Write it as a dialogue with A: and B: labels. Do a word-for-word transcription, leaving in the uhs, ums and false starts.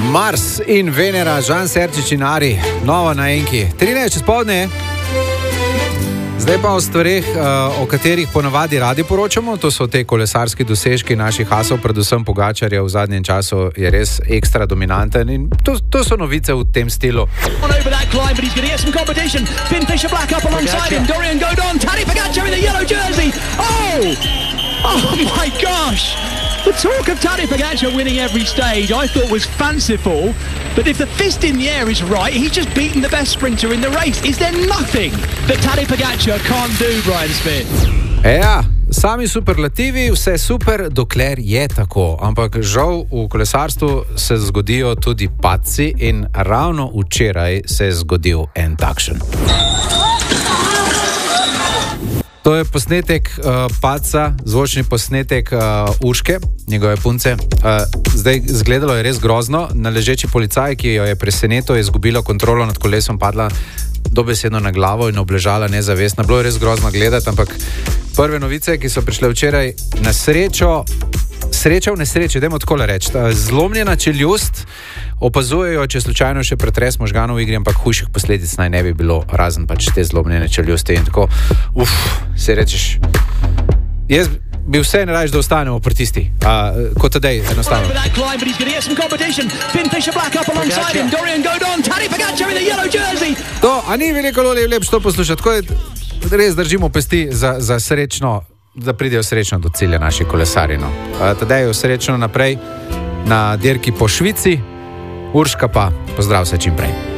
A: Mars in Venera, Žan Serčič in Ari, nova na enki. trinajst čez podne. Zdaj pa o stvareh, o katerih ponavadi radi poročamo, to so te kolesarski dosežki naših asov, predvsem Pogačarja v zadnjem času je res ekstra dominanten in to, to so novice v tem stilu.
B: Oh my gosh! The talk of Tadej Pogačar winning every stage I thought was fanciful, but if the fist in the air is right, he's just beaten the best sprinter in the race. Is there nothing that Tadej Pogačar can't do, Brian Smith?
A: Ja, sami superlativi, vse super, dokler je tako. Ampak žal v kolesarstvu se zgodijo tudi padci in ravno včeraj se je zgodil en takšen. To je posnetek uh, padca, zvočni posnetek uh, Urške, njegove punce. Uh, zdaj, zgledalo je res grozno. Na ležeči policaj, ki jo je presenetil, je izgubila kontrolo nad kolesom, padla dobesedno na glavo in obležala nezavestna. Bilo je res grozno gledati, ampak prve novice, ki so prišle včeraj, na srečo, sreča v nesreči, dajmo takole reči, zlomljena čeljust, opazujejo, če slučajno še pretres možganov v igri, ampak hujših posledic naj ne bi bilo, razen pač te zlomljene čeljusti in tako, uf, se rečeš, jaz bi vse ne rajš, da ostanemo pri tisti, a, kot tedej, enostavno. To, a ni veliko lepš to poslušati, tako je, res držimo pesti za, za srečno, da pridejo srečno do cilja naši kolesari, no. Tedej je srečno naprej na dirki po Švici, Urška pa, pozdrav se čim prej.